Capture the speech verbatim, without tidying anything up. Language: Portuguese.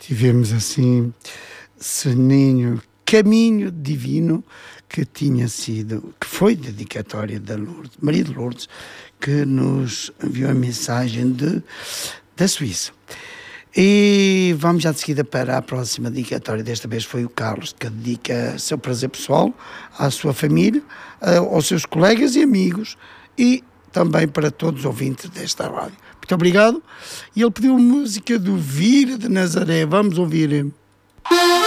tivemos assim Sereninho, Caminho Divino, que tinha sido, que foi dedicatória da Lourdes, Maria de Lourdes, que nos enviou a mensagem de, da Suíça. E vamos já de seguida para a próxima dedicatória. Desta vez foi o Carlos, que dedica seu prazer pessoal à sua família, aos seus colegas e amigos e também para todos os ouvintes desta rádio. Muito obrigado. E ele pediu música do Vira de Nazaré. Vamos ouvir.